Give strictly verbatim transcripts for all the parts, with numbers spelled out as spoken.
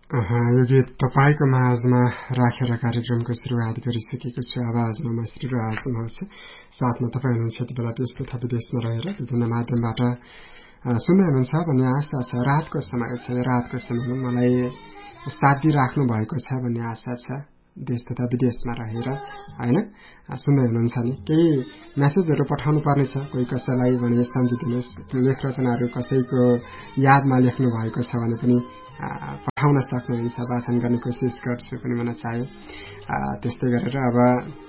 यो गीत तपाईँको माझमा राखेर कार्यक्रमको सुरुवात गरिसकेको छु। आवाजमा म श्रीराज महर्ष, साथमा तपाईँ हुनुहुन्छ यति बेला देश तथा विदेशमा रहेर विभिन्न माध्यमबाट सुन्दै हुनुहुन्छ भन्ने आशा छ। रातको समय छ, रातको समयमा मलाई साथ दिइराख्नु भएको छ भन्ने आशा छ। देश तथा विदेशमा रहेर हैन सुन्दै हुनुहुन्छ नि, केही मेसेजहरू पठाउनु पर्नेछ, कोही कसैलाई भने सम्झिदिनुहोस्, लेख रचनाहरू कसैको यादमा लेख्नु भएको छ भने पनि पठाउन सक्नुहुन्छ, वाचन गर्ने कोसिस गर्छु पनि मन चाह्यो। त्यस्तै गरेर अब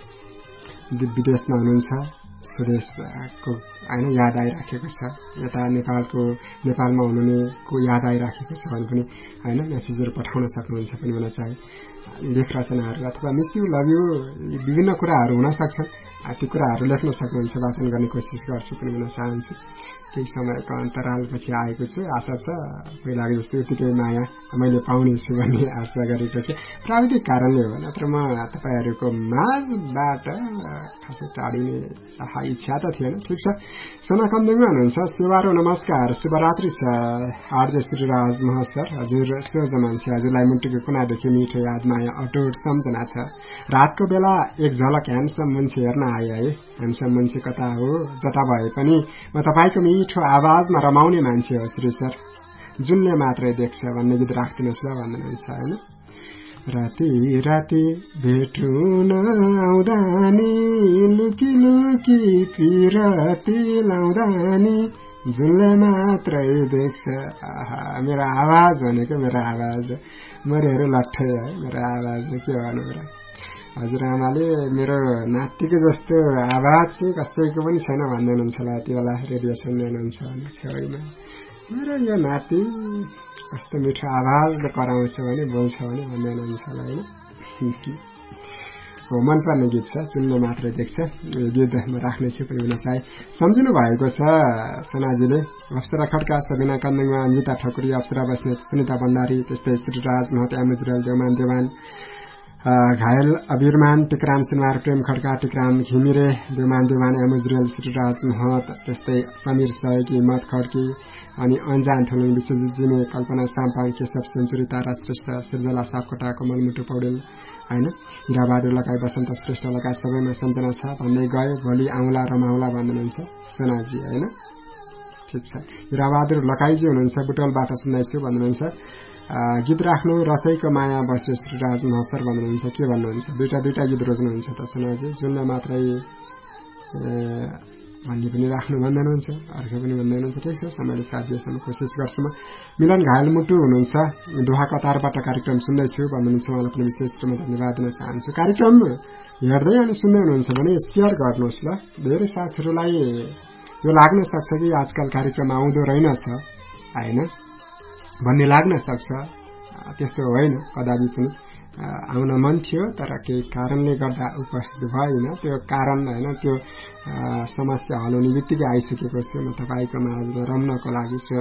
विदेशमा हुनुहुन्छ, स्वदेशको हैन याद आइराखेको छ, यता नेपालको नेपालमा हुनुहुनेको याद आइराखेको छ भने पनि हैन मेसेजहरू पठाउन सक्नुहुन्छ पनि मन चाह्यो। लेख रचनाहरू अथवा मिस यु लभ यु विभिन्न कुराहरू हुन सक्छन्, ती कुराहरू लेख्न सक्नुहुन्छ, वाचन गर्ने कोसिस गर्छु पनि भन्न चाहन्छु। केही समयको अन्तरालपछि आएको छु, आशा छ पहिलाको जस्तो उत्तिकै माया मैले पाउनेछु भन्ने आशा गरेको छु। प्राविधिक कारणले हो, नत्र म तपाईँहरूको माझबाट खासै टाढिने इच्छा त थिएन। ठिक छ, सोनाकन्दमा हुनुहुन्छ, सेवारो नमस्कार, शुभरात्रि छ आरजे श्रीराज महसर। हजुर सोझ मान्छे, हजुरलाई मुटुको कुनादेखि मिठो याद माया अटुट सम्झना छ। रातको बेला एक झलक ह्यान्डसम मान्छे हेर्न आए है, ह्यान्डसम मान्छे कता हो जता भए पनि म तपाईँको मिठो आवाजमा रमाउने मान्छे हो श्री सर, जुनले मात्रै देख्छ भन्ने गीत राखिदिनुहोस् ल भन्नुहुन्छ होइन। राति राति भेटुन आउँदा नि, लुकी लुकी पिरती लाउँदा नि, जुनले मात्रै देख्छ। आहा, मेरो आवाज भनेको मेरो आवाज मरेहरू लट्ठै है, मेरो आवाजले के भन्नु र। हजुरआमाले मेरो नातिको जस्तो आवाज चाहिँ कसैको पनि छैन भन्दै हुनुहुन्छ होला यति बेला रेडियो सुन्दै हुनुहुन्छ भने छेउमा। मेरो यो नाति कस्तो मिठो आवाजले कराउँछ भने बोल्छ भने भन्दै हुनुहुन्छ होला होइन। हो, मनपर्ने गीत छ, जुनले मात्रै देख्छ। यो गीत म राख्नेछु पनि हुन चाहे। सम्झिनु भएको छ सोनाजीले, अप्सरा खड्का, सबिना कन्दुङमा, अञ्जिता ठकुरी, अप्सरा बस्नेत, सुनिता भण्डारी, त्यस्तै श्रीराज महत, एमुजरेल, देवमान देवान, घायल अबिरमान, टिकराम सिनवार, प्रेम खड्का, टिकराम घिमिरे, देवमान देवान, एमुजरेल, श्रीराज महत, त्यस्तै समीर सहयोगी, हिम्मत खड्की, अनि अन्जान थुलुङ, विश्वजित जिने, कल्पना साम्पाङ, केशव सेन्चुरी, तारा श्रेष्ठ, सिर्जला सापकोटा, कमलमुटु पौडेल होइन, हिराबहादुर लगाई, बसन्त श्रेष्ठ लगायत सबैमा सम्झना छ भन्दै गए। भोलि आउँला रमाउला भन्नुहुन्छ सोनाजी होइन। ठिक छ, हिराबहादुर लगाईजी हुनुहुन्छ, बुटोलबाट सुन्दैछु भन्नुहुन्छ। गीत राख्नु रसैको माया बस्यो श्रीराज महसर भन्नुहुन्छ। के भन्नुहुन्छ, दुईटा दुईटा गीत रोज्नुहुन्छ त सोनाजी, जुनले मात्रै भन्ने पनि राख्नु भन्दै हुनुहुन्छ, अर्को पनि भन्दै हुनुहुन्छ। ठिक छ, समयले साथ दिएसम्म कोसिस गर्छु म। मिलन घायल मुटु हुनुहुन्छ, दोहा कतारबाट कार्यक्रम सुन्दैछु भन्नुहुन्छ, उहाँलाई पनि विशेष रूपमा धन्यवाद दिन चाहन्छु। कार्यक्रम हेर्दै अनि सुन्दै हुनुहुन्छ भने सेयर गर्नुहोस् ल। धेरै साथीहरूलाई यो लाग्न सक्छ कि आजकल कार्यक्रम आउँदो रहेनछ होइन भन्ने लाग्न सक्छ, त्यस्तो होइन कदापि पनि। आउन मन थियो तर केही कारणले गर्दा उपस्थित भएन, त्यो कारण होइन, त्यो समस्या हल हुने बित्तिकै आइसकेको छु म तपाईँको माझमा रम्नको लागि। सो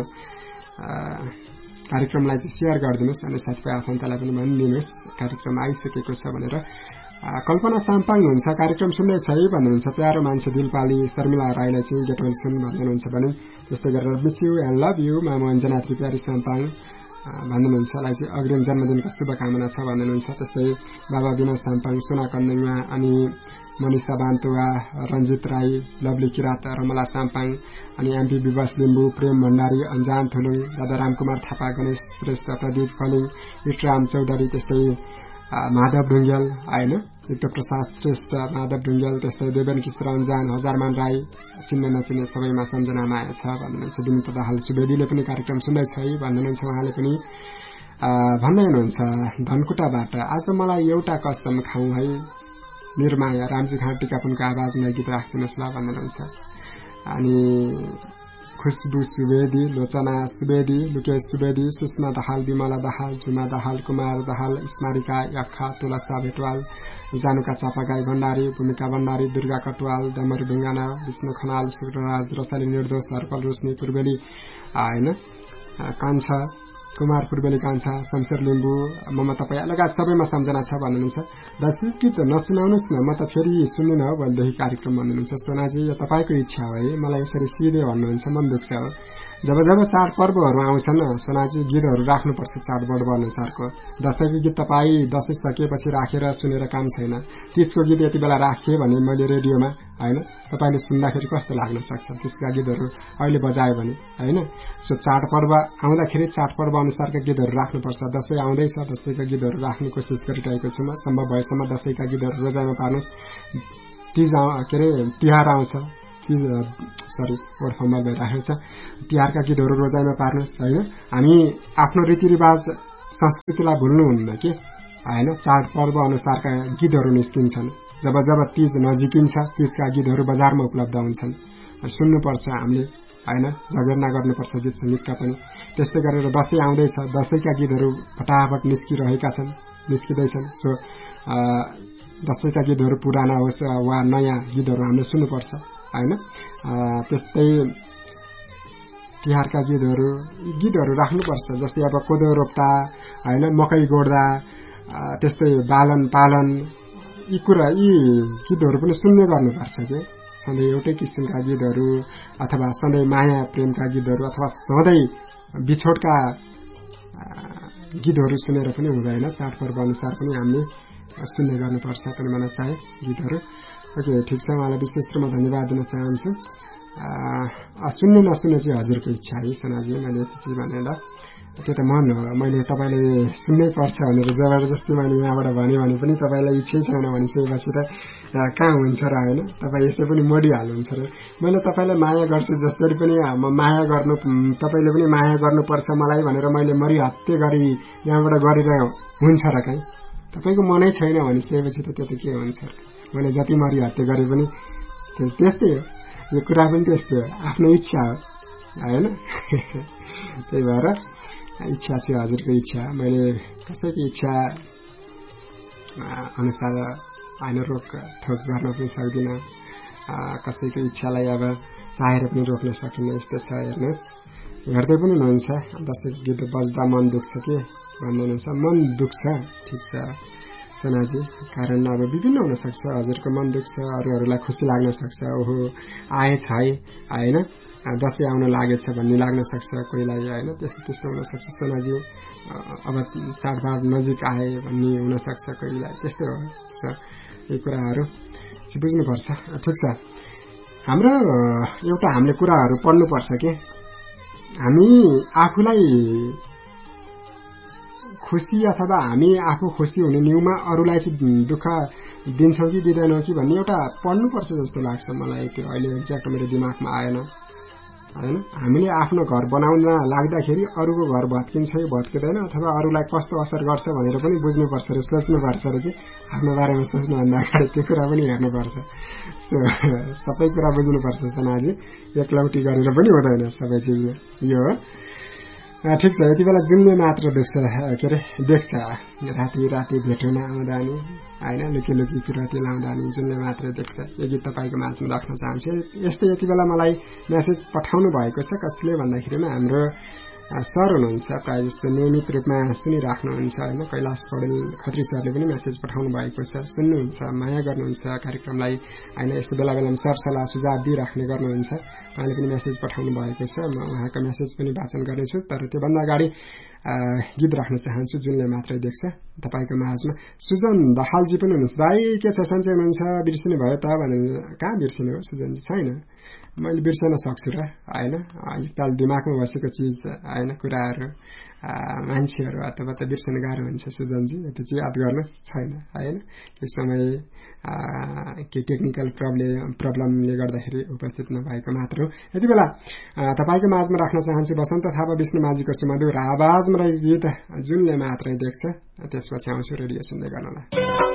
कार्यक्रमलाई चाहिँ सेयर गरिदिनुहोस् अनि साथीभाइ आफन्तलाई पनि भनिदिनुहोस् कार्यक्रम आइसकेको छ भनेर। कल्पना साम्पाङ हुन्छ, कार्यक्रम सुन्दैछ है भन्नुहुन्छ, प्यारो मान्छे दिलपाली, शर्मिला राईलाई चाहिँ गेटवेल सुन भन्नुहुन्छ भने। त्यस्तै गरेर miss you and love you मामु Anjana त्रिप्यारी Sampang भन्नुहुन्छ, लाई चाहिँ अग्रिम जन्मदिनको शुभकामना छ भन्नुहुन्छ। त्यस्तै बाबा विनोद साम्पाङ, सोना कन्दुङमा, अनि मनिषा बान्तुवा, रञ्जित राई, लवली किरात, रमला साम्पाङ, अनि एमपी विवास लिम्बू, प्रेम भण्डारी, अन्जान थुलुङ, दादा रामकुमार थापा, गणेश श्रेष्ठ, प्रदीप फलिङ, इटराम चौधरी, त्यस्तै माधव ढुङ्गेल होइन, युक्त प्रसाद श्रेष्ठ, माधव ढुङ्गेल, त्यस्तै देवेन किशोर अन्जान, हजारमान राई, चिन्ने नचिन्ने सबैमा सम्झना माया छ भन्नुहुन्छ। विनिता दाहाल सुवेदीले पनि कार्यक्रम सुन्दैछ है भन्नुहुन्छ, उहाँले पनि भन्दै हुनुहुन्छ धनकुटाबाट, आज मलाई एउटा कसम खाउँ है निर्माया, रामजी खाँड टिकापुनको आवाजमा गीत राखिदिनुहोस् ल भन्नुहुन्छ। अनि खुशबु सुवेदी, लोचना सुवेदी, लुकेश सुवेदी, सुषमा दाहाल, विमला दाहाल, जुमा दाहाल, कुमार दाहाल, स्मारिका याखा, तुलसा भेटवाल, जानुका चापागाई भण्डारी, भूमिका भण्डारी, दुर्गा कटवाल, डमरू ढुङ्गाना, विष्णु खनाल, शुक्रराज, रसाली निर्दोष, हर्पल रोशनी पूर्वेली होइन, कान्छा कुमार पूर्वेली, कान्छा शमशेर लिम्बू, ममा तपाईँ लगायत सबैमा सम्झना छ भन्नुहुन्छ। दाजु गीत नसुनाउनुहोस् न, म त फेरि सुन्दिनँ हो भनेदेखि कार्यक्रम भन्नुहुन्छ। सोनाजी यो तपाईँको इच्छा हो है, मलाई यसरी सिधै भन्नुहुन्छ मन दुख्छ हो। जब जब चाडपर्वहरू आउँछन् सोनाजी गीतहरू राख्नुपर्छ चाडपर्व अनुसारको। दशैंको गीत तपाईँ दशैं सकिएपछि राखेर सुनेर काम छैन। तीजको गीत यति बेला राखिए भने मैले रेडियोमा हैन तपाईले सुन्दाखेरि कस्तो लाग्न सक्छ तीजका गीतहरू अहिले बजायो भने हैन। सो चाडपर्व आउँदाखेरि चाडपर्व अनुसारका गीतहरू राख्नुपर्छ। दशैं आउँदैछ दशैंका गीतहरू राख्ने कोसिस गरिरहेको छु म। सम्भव भएसम्म दशैंका गीतहरू रोजाइमा पार्नुहोस्। तीज के अरे तिहार आउँछ सरी वर्ड फर्मल भइरहेको छ। तिहारका गीतहरू रोजाइमा पार्नुहोस् हैन। हामी आफ्नो रीतिरिवाज संस्कृतिलाई भुल्नुहुन्न कि हैन। चाडपर्व अनुसारका गीतहरू निस्किन्छन्। जब जब तीज नजिकिन्छ तीजका गीतहरू बजारमा उपलब्ध हुन्छन्। सुन्नुपर्छ हामीले हैन। झगेर्ना गर्नुपर्छ गीत संगीतका पनि। त्यस्तै गरेर दशैं आउँदैछ दशैंका गीतहरू फटाफट निस्किरहेका छन् निस्किँदैछन्। सो दशैंका गीतहरू पुराना होस् वा नयाँ गीतहरू हामीले सुन्नुपर्छ हैन। त्यस्तै तिहारका गीतहरू गीतहरू राख्नुपर्छ। जस्तै अब कोदो रोप्दा हैन मकै गोड्दा त्यस्तै बालन पालन यी कुरा यी गीतहरू पनि सुन्ने गर्नुपर्छ के। सधैँ एउटै किसिमका गीतहरू अथवा सधैँ माया प्रेमका गीतहरू अथवा सधैँ बिछोडका गीतहरू सुनेर पनि हुँदैन। चाडपर्व अनुसार पनि हामीले सुन्ने गर्नुपर्छ पनि मन चाहे गीतहरू। ओके ठिक छ। मलाई विशेष रूपमा धन्यवाद दिन चाहन्छु। सुन्ने नसुन्ने चाहिँ हजुरको इच्छा है सोनाजी। मैले यति चिज भनेर त्यो त मन हो। मैले तपाईँले सुन्नै पर्छ भनेर जबरजस्ती मैले यहाँबाट भने भने पनि तपाईँलाई इच्छै छैन भनिसकेपछि त कहाँ हुन्छ र होइन। तपाईँ यसै पनि मोडिहाल्नुहुन्छ र मैले तपाईँलाई माया गर्छु जसरी पनि म माया गर्नु तपाईँले पनि माया गर्नुपर्छ मलाई भनेर मैले मरिहत्ते गरी यहाँबाट गरेर हुन्छ र काहीँ। तपाईँको मनै छैन भनिसकेपछि त त्यो त के हुन्छ र। मैले जति मरिहत्ते गरे पनि त्यस्तै हो। यो कुरा पनि त्यस्तै हो। आफ्नो इच्छा हो होइन। त्यही भएर इच्छा चाहिँ हजुरको इच्छा। मैले कसैको इच्छा अनुसार होइन रोक थोक गर्न पनि सक्दिनँ। कसैको इच्छालाई अब चाहेर पनि रोक्न सकिन्न। यस्तो छ हेर्नुहोस्। हेर्दै पनि हुनुहुन्छ दशैंको गीत बज्दा मन दुख्छ के भन्नु हुनुहुन्छ। मन दुख्छ ठिक छ सोनाजी। कारण अब विभिन्न हुन सक्छ। हजुरको मन दुख्छ अरूहरूलाई खुसी लाग्न सक्छ। ओहो आएछ है होइन दशैं आउन लागेछ भन्ने लाग्न सक्छ कोहीलाई होइन। त्यस्तो त्यस्तो हुन सक्छ सोनाजी। अब चाडबाड नजिक आए भन्ने हुन सक्छ कोहीलाई। त्यस्तो हो। यी कुराहरू चाहिँ बुझ्नुपर्छ। ठिक छ। हाम्रो एउटा हामीले कुराहरू पढ्नुपर्छ कि हामी आफूलाई खुसी अथवा हामी आफू खुसी हुने न्यूमा अरूलाई चाहिँ दुःख दिन्छौँ कि दिँदैनौँ कि भन्ने एउटा पढ्नुपर्छ जस्तो लाग्छ मलाई। त्यो अहिले एक्ज्याक्ट मेरो दिमागमा आएन हैन। हामीले आफ्नो घर बनाउन लाग्दाखेरि अरूको घर भत्किन्छ कि भत्किँदैन अथवा अरूलाई कस्तो असर गर्छ भनेर पनि बुझ्नुपर्छ र सोच्नुपर्छ र कि आफ्नो बारेमा सोच्नुभन्दा अगाडि त्यो कुरा पनि हेर्नुपर्छ। सबै कुरा बुझ्नुपर्छ सोनाजी। एकलौटी गरेर पनि हुँदैन सबै चिज यो हो। ठिक छ। यति बेला जुनले मात्र देख्छ के अरे देख्छ राति राति भेटुन आउँदा नि होइन लुकी लुकी पिरती लाउँदा नि जुनले मात्र देख्छ। यो गीत तपाईँको माझमा राख्न चाहन्छु। यस्तै यति बेला मलाई मेसेज पठाउनु भएको छ कसले भन्दाखेरि हाम्रो सर हुनुहुन्छ प्रायः जस्तो नियमित रूपमा सुनिराख्नुहुन्छ होइन। कैलाश पौडेल खत्री सरले पनि मेसेज पठाउनु भएको छ। सुन्नुहुन्छ माया गर्नुहुन्छ कार्यक्रमलाई होइन। यस्तो बेला बेलामा सरसल्लाह सुझाव दिइराख्ने गर्नुहुन्छ। उहाँले पनि मेसेज पठाउनु भएको छ। म उहाँको मेसेज पनि वाचन गर्नेछु। तर त्योभन्दा अगाडि गीत राख्न चाहन्छु जुनले मात्रै देख्छ तपाईँको माझमा। सुजन दहालजी पनि हुनुहुन्छ। दाइ के छ सन्चै हुनुहुन्छ बिर्सिनु भयो त भने कहाँ बिर्सिनु हो सुजनजी। छैन मैले बिर्सन सक्छु र होइन। एकताल दिमागमा बसेको चिज होइन कुराहरू मान्छेहरू अथवा त बिर्सन गाह्रो हुन्छ सुजनजी। त्यो चाहिँ याद गर्न छैन होइन। त्यो समय के टेक्निकल प्रब्लम प्रब्लमले गर्दाखेरि उपस्थित नभएको मात्र हो। यति बेला तपाईँको माझमा राख्न चाहन्छु बसन्त थापा विष्णु माझीको सुमधुर आवाजमा रहेको गीत जुनले मात्रै देख्छ। त्यसपछि आउँछु रेडियो सुन्दै गर्नलाई।